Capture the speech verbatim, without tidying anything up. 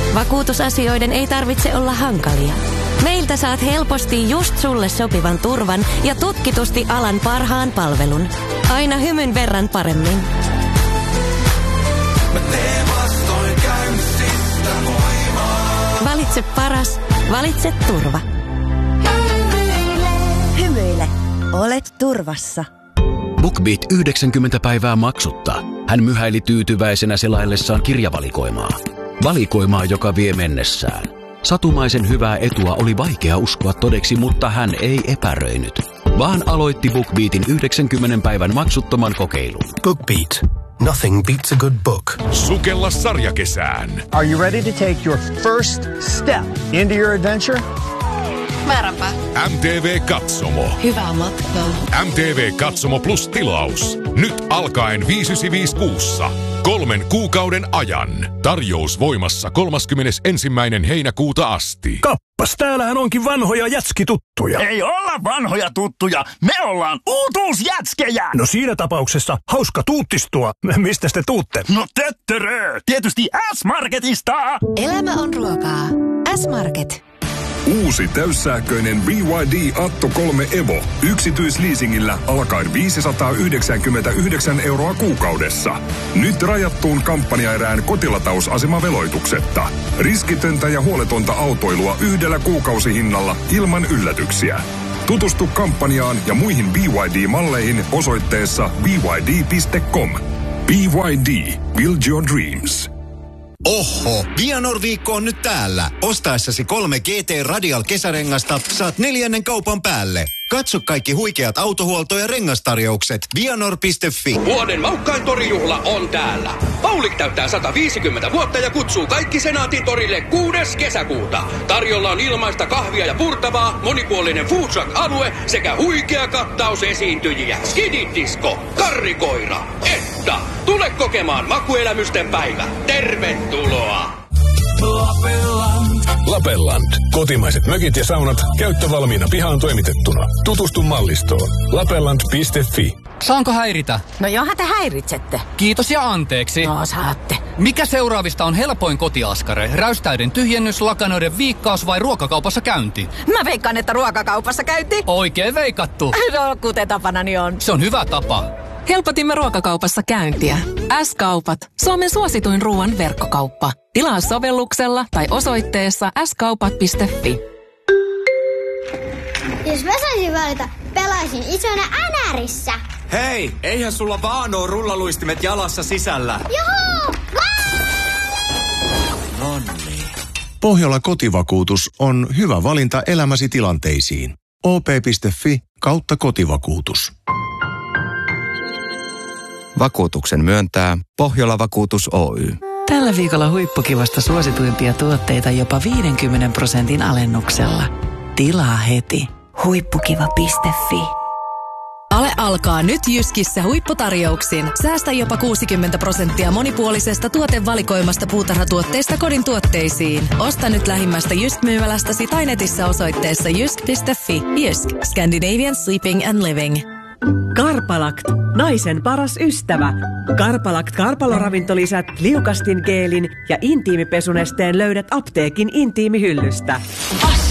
Vakuutusasioiden ei tarvitse olla hankalia. Meiltä saat helposti just sulle sopivan turvan ja tutkitusti alan parhaan palvelun. Aina hymyn verran paremmin. Mä teen vastoinkäymisistä voimaa. Valitse paras. Valitse turva. Hymyile. Olet turvassa. BookBeat yhdeksänkymmentä päivää maksutta. Hän myhäili tyytyväisenä selaillessaan kirjavalikoimaa. Valikoimaa, joka vie mennessään. Satumaisen hyvää etua oli vaikea uskoa todeksi, mutta hän ei epäröinyt, vaan aloitti BookBeatin yhdeksänkymmenen päivän maksuttoman kokeilun. BookBeat. Nothing beats a good book. Sukella sarjakesään. Are you ready to take your first step into your adventure? Määränpä. M T V Katsomo. Hyvää matkaa. M T V Katsomo Plus tilaus. Nyt alkaen viisi yhdeksänsataaviisikymmentäviisi kuussa. Kolmen kuukauden ajan. Tarjous voimassa kolmaskymmenesensimmäinen heinäkuuta asti. Kappas, täällähän onkin vanhoja jätskituttuja. Ei olla vanhoja tuttuja, me ollaan uutuusjätskejä. No siinä tapauksessa hauska tuuttistua. Mistä te tuutte? No töttörö, tietysti S-Marketista. Elämä on ruokaa. S-Market. Uusi täyssähköinen B Y D Atto kolme Evo yksityisleasingillä alkaen viisisataayhdeksänkymmentäyhdeksän euroa kuukaudessa. Nyt rajattuun kampanjaerään kotilatauasemaveloituksetta. Riskitöntä ja huoletonta autoilua yhdellä kuukausihinnalla ilman yllätyksiä. Tutustu kampanjaan ja muihin B Y D-malleihin osoitteessa b y d piste com. B Y D. Build your dreams. Oho, Vianor-viikko on nyt täällä. Ostaessasi kolme G T Radial kesärengasta saat neljännen kaupan päälle. Katso kaikki huikeat autohuolto- ja rengastarjoukset vianor piste fi. Vuoden maukkain torijuhla on täällä. Paulik täyttää sata viisikymmentä vuotta ja kutsuu kaikki Senaatin torille kuudes kesäkuuta. Tarjolla on ilmaista kahvia ja purtavaa, monipuolinen food truck-alue sekä huikea kattaus esiintyjiä. Skididisco, karrikoira, että tule kokemaan makuelämysten päivä. Tervetuloa! Lapelland. Lapelland. Kotimaiset mökit ja saunat käyttövalmiina pihaan toimitettuna. Tutustu mallistoon. lapelland piste fi. Saanko häiritä? No johan te häiritsette. Kiitos ja anteeksi. No saatte. Mikä seuraavista on helpoin kotiaskare? Räystäiden tyhjennys, lakanoiden viikkaus vai ruokakaupassa käynti? Mä veikkaan, että ruokakaupassa käynti. Oikein veikattu. No kuten tapanani on. Se on hyvä tapa. Helpotimme ruokakaupassa käyntiä. S-kaupat. Suomen suosituin ruoan verkkokauppa. Tilaa sovelluksella tai osoitteessa s kaupat piste fi. Jos mä saisin valita, pelaisin isona Änärissä. Hei, eihän sulla vaan oo rullaluistimet jalassa sisällä. Juhu! Nonni. Pohjola kotivakuutus on hyvä valinta elämäsi tilanteisiin. o p piste fi kautta kotivakuutus. Vakuutuksen myöntää Pohjola Vakuutus Oy. Tällä viikolla huippukivasta suosituimpia tuotteita jopa viidenkymmenen prosentin alennuksella. Tilaa heti. huippukiva piste fi. Ale alkaa nyt Jyskissä huipputarjouksin. Säästä jopa kuusikymmentä prosenttia monipuolisesta tuotevalikoimasta puutarhatuotteista kodin tuotteisiin. Osta nyt lähimmästä Jysk-myymälästäsi tai netissä osoitteessa jysk piste fi. Jysk. Scandinavian Sleeping and Living. Karpalakt, naisen paras ystävä. Karpalakt karpaloravintolisät, liukastin geelin ja intiimipesunesteen löydät apteekin intiimihyllystä.